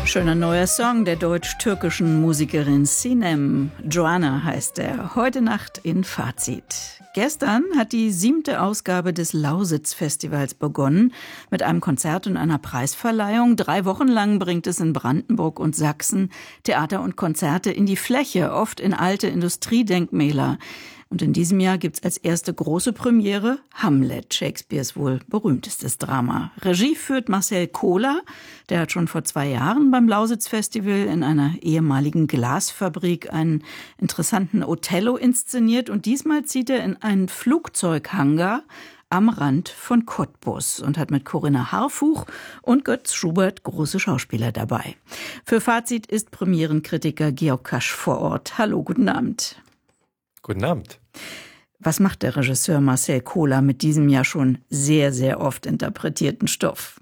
Schöner neuer Song der deutsch-türkischen Musikerin Sinem. Joanna heißt er. Heute Nacht in Fazit. Gestern hat die 7. Ausgabe des Lausitz-Festivals begonnen mit einem Konzert und einer Preisverleihung. 3 Wochen lang bringt es in Brandenburg und Sachsen Theater und Konzerte in die Fläche, oft in alte Industriedenkmäler. Und in diesem Jahr gibt's als erste große Premiere Hamlet, Shakespeares wohl berühmtestes Drama. Regie führt Marcel Kohler, der hat schon vor 2 Jahren beim Lausitz-Festival in einer ehemaligen Glasfabrik einen interessanten Othello inszeniert und diesmal zieht er in einen Flugzeughangar am Rand von Cottbus und hat mit Corinna Harfuch und Götz Schubert große Schauspieler dabei. Für Fazit ist Premierenkritiker Georg Kasch vor Ort. Hallo, guten Abend. Guten Abend. Was macht der Regisseur Marcel Kohler mit diesem ja schon sehr, sehr oft interpretierten Stoff?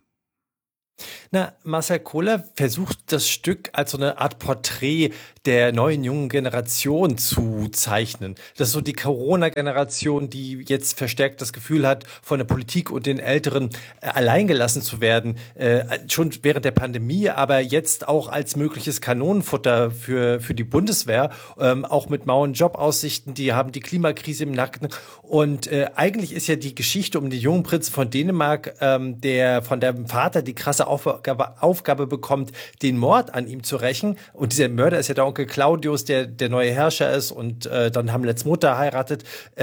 Marcel Kohler versucht das Stück als so eine Art Porträt der neuen jungen Generation zu zeichnen. Das ist so die Corona-Generation, die jetzt verstärkt das Gefühl hat, von der Politik und den Älteren alleingelassen zu werden. Schon während der Pandemie, aber jetzt auch als mögliches Kanonenfutter für die Bundeswehr. Auch mit mauen Jobaussichten, die haben die Klimakrise im Nacken. Und eigentlich ist ja die Geschichte um den jungen Prinzen von Dänemark, der von dem Vater die krasse Aufgabe bekommt, den Mord an ihm zu rächen. Und dieser Mörder ist ja der Onkel Claudius, der neue Herrscher ist und dann Hamlets Mutter heiratet.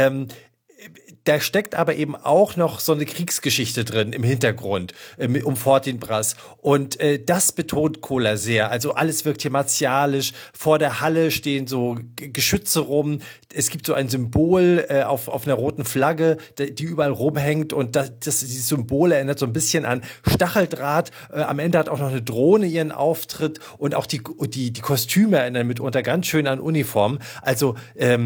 Da steckt aber eben auch noch so eine Kriegsgeschichte drin im Hintergrund um Fortinbras. Und das betont Kohler sehr. Also alles wirkt hier martialisch. Vor der Halle stehen so Geschütze rum. Es gibt so ein Symbol auf einer roten Flagge, die überall rumhängt. Und dieses Symbol erinnert so ein bisschen an Stacheldraht. Am Ende hat auch noch eine Drohne ihren Auftritt. Und auch die Kostüme erinnern mitunter ganz schön an Uniformen. Also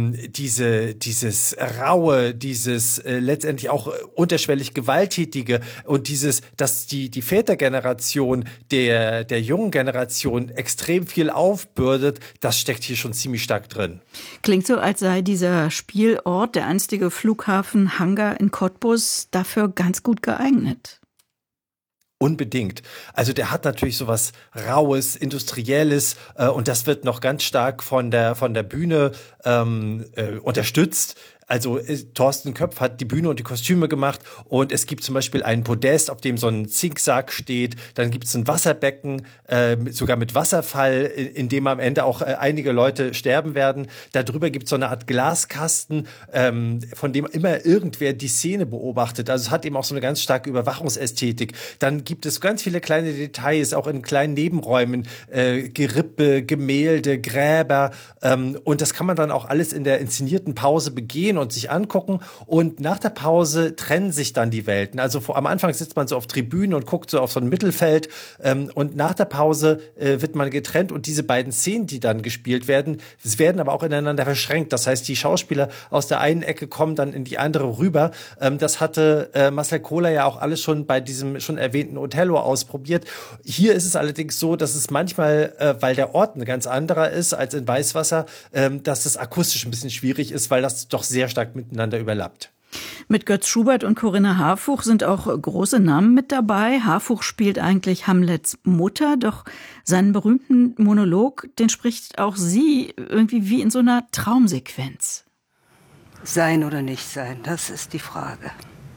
dieses Raue, dieses letztendlich auch unterschwellig Gewalttätige und dass die Vätergeneration der jungen Generation extrem viel aufbürdet, das steckt hier schon ziemlich stark drin. Klingt so, als sei dieser Spielort, der einstige Flughafen Hangar in Cottbus, dafür ganz gut geeignet. Unbedingt. Also der hat natürlich sowas Raues, Industrielles und das wird noch ganz stark von der Bühne unterstützt. Also Thorsten Köpf hat die Bühne und die Kostüme gemacht und es gibt zum Beispiel einen Podest, auf dem so ein Zinksack steht. Dann gibt es ein Wasserbecken, sogar mit Wasserfall, in dem am Ende auch einige Leute sterben werden. Darüber gibt es so eine Art Glaskasten, von dem immer irgendwer die Szene beobachtet. Also es hat eben auch so eine ganz starke Überwachungsästhetik. Dann gibt es ganz viele kleine Details, auch in kleinen Nebenräumen, Gerippe, Gemälde, Gräber. Und das kann man dann auch alles in der inszenierten Pause begehen und sich angucken und nach der Pause trennen sich dann die Welten. Also am Anfang sitzt man so auf Tribünen und guckt so auf so ein Mittelfeld und nach der Pause wird man getrennt und diese beiden Szenen, die dann gespielt werden, werden aber auch ineinander verschränkt. Das heißt, die Schauspieler aus der einen Ecke kommen dann in die andere rüber. Das hatte Marcel Kohler ja auch alles schon bei diesem schon erwähnten Othello ausprobiert. Hier ist es allerdings so, dass es manchmal, weil der Ort ein ganz anderer ist als in Weißwasser, dass es akustisch ein bisschen schwierig ist, weil das doch sehr stark miteinander überlappt. Mit Götz Schubert und Corinna Harfuch sind auch große Namen mit dabei. Harfuch spielt eigentlich Hamlets Mutter, doch seinen berühmten Monolog, den spricht auch sie irgendwie wie in so einer Traumsequenz. Sein oder nicht sein, das ist die Frage.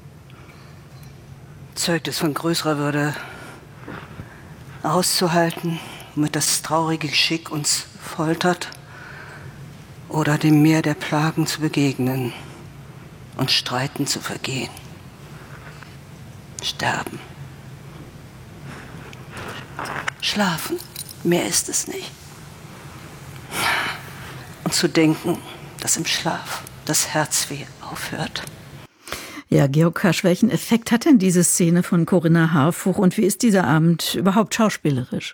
Zeugt es von größerer Würde, auszuhalten, womit das traurige Geschick uns foltert? Oder dem Meer der Plagen zu begegnen und Streiten zu vergehen. Sterben. Schlafen, mehr ist es nicht. Und zu denken, dass im Schlaf das Herzweh aufhört. Ja, Georg Kasch, welchen Effekt hat denn diese Szene von Corinna Harfuch und wie ist dieser Abend überhaupt schauspielerisch?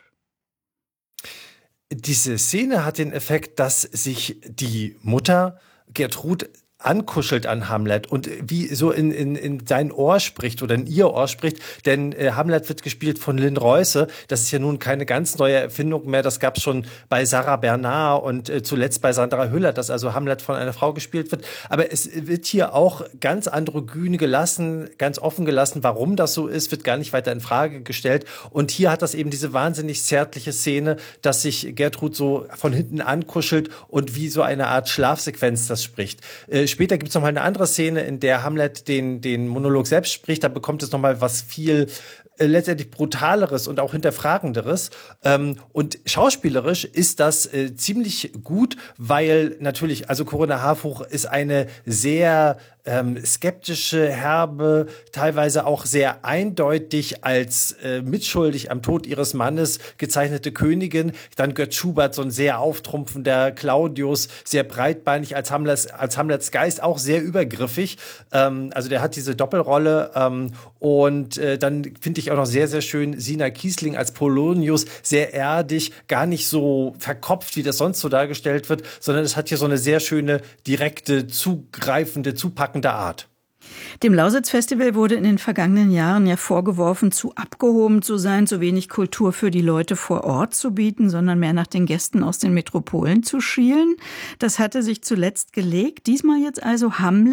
Diese Szene hat den Effekt, dass sich die Mutter Gertrud ankuschelt an Hamlet und wie so in sein Ohr spricht oder in ihr Ohr spricht, denn Hamlet wird gespielt von Lynn Reuse. Das ist ja nun keine ganz neue Erfindung mehr, das gab es schon bei Sarah Bernard und zuletzt bei Sandra Hüller, dass also Hamlet von einer Frau gespielt wird. Aber es wird hier auch ganz androgyn gelassen, ganz offen gelassen, warum das so ist, wird gar nicht weiter in Frage gestellt. Und hier hat das eben diese wahnsinnig zärtliche Szene, dass sich Gertrud so von hinten ankuschelt und wie so eine Art Schlafsequenz das spricht. Später gibt es nochmal eine andere Szene, in der Hamlet den Monolog selbst spricht. Da bekommt es nochmal was viel letztendlich Brutaleres und auch Hinterfragenderes. Und schauspielerisch ist das ziemlich gut, weil natürlich, also Corinna Harfouch ist eine sehr skeptische, herbe, teilweise auch sehr eindeutig als mitschuldig am Tod ihres Mannes gezeichnete Königin. Dann Götz Schubert, so ein sehr auftrumpfender Claudius, sehr breitbeinig als Hamlets Geist, auch sehr übergriffig. Also der hat diese Doppelrolle. Und dann finde ich auch noch sehr, sehr schön Sina Kiesling als Polonius, sehr erdig, gar nicht so verkopft, wie das sonst so dargestellt wird, sondern es hat hier so eine sehr schöne, direkte, zugreifende, zupackende Art. Dem Lausitz-Festival wurde in den vergangenen Jahren ja vorgeworfen, zu abgehoben zu sein, zu wenig Kultur für die Leute vor Ort zu bieten, sondern mehr nach den Gästen aus den Metropolen zu schielen. Das hatte sich zuletzt gelegt. Diesmal jetzt also Hamlet.